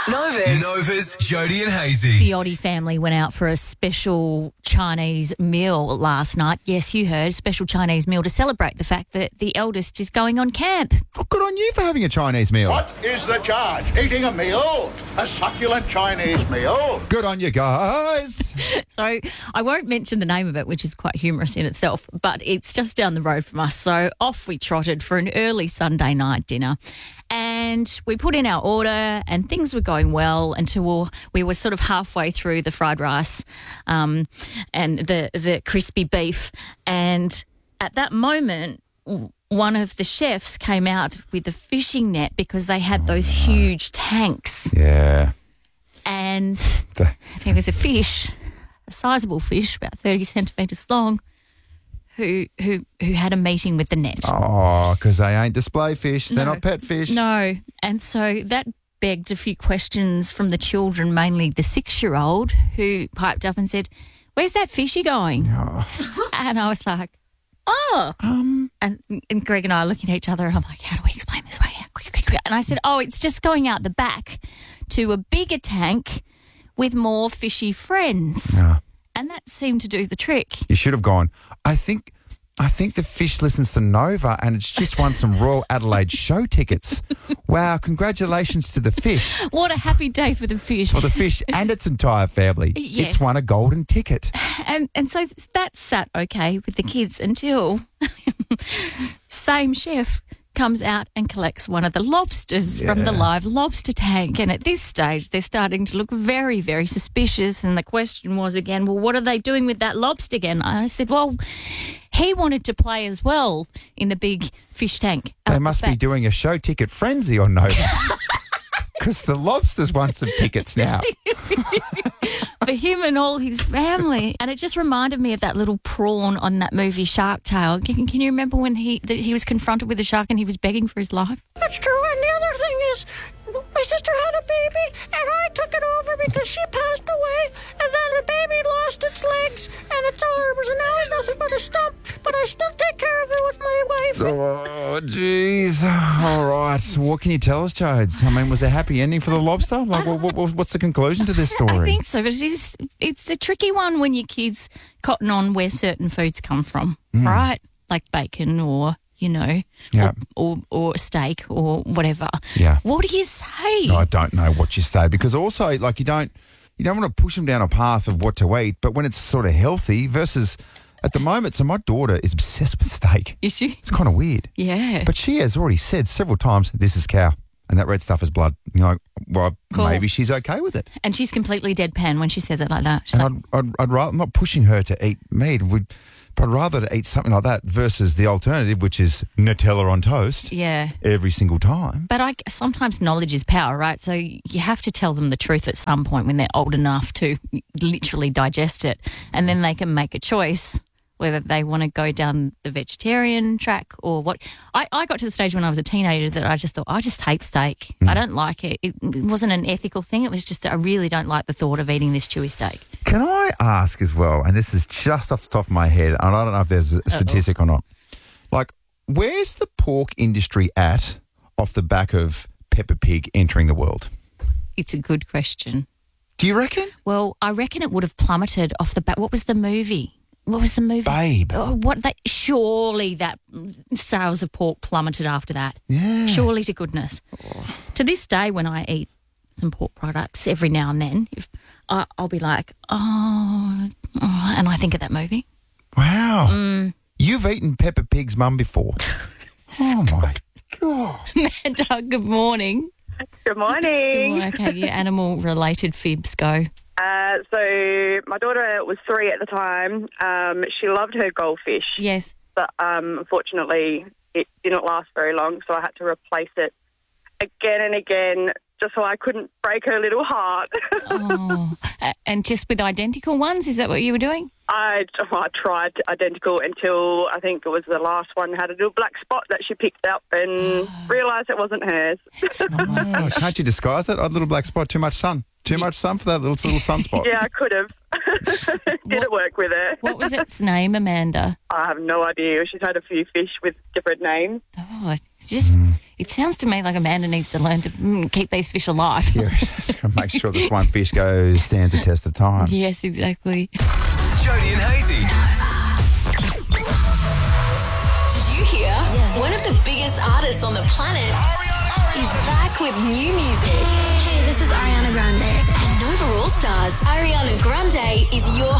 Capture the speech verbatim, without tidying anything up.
Nova's. Nova's Jody and Hazy. The Oddie family went out for a special Chinese meal last night. Yes, you heard, special Chinese meal to celebrate the fact that the eldest is going on camp. Well, good on you for having a Chinese meal. What is the charge? Eating a meal? A succulent Chinese meal? Good on you guys. So I won't mention the name of it, which is quite humorous in itself, but it's just down the road from us. So off we trotted for an early Sunday night dinner. And we put in our order and things were going well until we were sort of halfway through the fried rice um, and the, the crispy beef. And at that moment, one of the chefs came out with a fishing net because they had those huge tanks. Yeah. And there was a fish, a sizable fish, about thirty centimetres long, who who who had a meeting with the net. Oh, because they ain't display fish. They're No. not pet fish. No. And so that begged a few questions from the children, mainly the six-year-old, who piped up and said, "Where's that fishy going?" Oh. And I was like, oh. Um. And, and Greg and I are looking at each other and I'm like, how do we explain this? Way? Quick, quick, quick. And I said, oh, it's just going out the back to a bigger tank with more fishy friends. No. And that seemed to do the trick. You should have gone. I think I think the fish listens to Nova and it's just won some Royal Adelaide show tickets. Wow, congratulations to the fish. What a happy day for the fish. For the fish and its entire family. Yes. It's won a golden ticket. And and so that sat okay with the kids until same chef comes out and collects one of the lobsters from the live lobster tank. And at this stage, they're starting to look very, very suspicious. And the question was again, well, what are they doing with that lobster again? I said, well, he wanted to play as well in the big fish tank. They up must the be back. doing a show ticket frenzy on Nova. Because the lobsters want some tickets now. For him and all his family. And it just reminded me of that little prawn on that movie Shark Tale. Can, can you remember when he that he was confronted with a shark and he was begging for his life? That's true. And the other thing is, my sister had a baby, and I took it over because she passed away, and then the baby lost its legs and its arms, and now it's nothing but a stump. But I still take care of it with my wife. Oh, jeez. All right. So what can you tell us, Jodes? I mean, was there a happy ending for the lobster? Like, what, what, what's the conclusion to this story? I think so, but it is, it's a tricky one when your kids cotton on where certain foods come from, right? Like bacon or, you know, Yeah. or, or, or steak or whatever. Yeah. What do you say? No, I don't know what you say because also, like, you don't you don't want to push them down a path of what to eat, but when it's sort of healthy versus at the moment, so my daughter is obsessed with steak. Is she? It's kind of weird. Yeah. But she has already said several times, this is cow and that red stuff is blood. You're like, well, Cool. maybe she's okay with it. And she's completely deadpan when she says it like that. She's like, And I'd, I'd, I'd rather, I'm not pushing her to eat meat, would, but I'd rather to eat something like that versus the alternative, which is Nutella on toast yeah. every single time. But I sometimes knowledge is power, right? So you have to tell them the truth at some point when they're old enough to literally digest it, and then they can make a choice whether they want to go down the vegetarian track or what. I, I got to the stage when I was a teenager that I just thought, I just hate steak. Mm. I don't like it. It wasn't an ethical thing. It was just, I really don't like the thought of eating this chewy steak. Can I ask as well, and this is just off the top of my head, and I don't know if there's a statistic or not, like, where's the pork industry at off the back of Peppa Pig entering the world? It's a good question. Do you reckon? Well, I reckon it would have plummeted off the back. What was the movie? What was the movie? Babe. Oh, what? They, surely that sales of pork plummeted after that. Yeah. Surely to goodness. To this day, when I eat some pork products every now and then, if I, I'll be like, oh, oh, and I think of that movie. Wow. Mm. You've eaten Peppa Pig's mum before. Oh, my God. Amanda, good morning. Good morning. Oh, okay, your animal-related fibs go. Uh, so my daughter was three at the time. Um, she loved her goldfish, Yes. but um, unfortunately it didn't last very long, so I had to replace it again and again just so I couldn't break her little heart. Oh, A- and just with identical ones, is that what you were doing? I, I tried identical until I think it was the last one had a little black spot that she picked up and realised it wasn't hers. Oh, can't you disguise it? A little black spot, too much sun. Too much sun for that little, little sunspot. Yeah, I could have. Didn't work with her. What was its name, Amanda? I have no idea. She's had a few fish with different names. Oh, just, it sounds to me like Amanda needs to learn to mm, keep these fish alive. Yeah, just gotta make sure this one fish goes stands the test of time. Yes, exactly. Jody and Hazy. Did you hear? Yeah. One of the biggest artists on the planet is back with new music. Hey, this is Ariana Grande. And Nova All Stars, Ariana Grande is your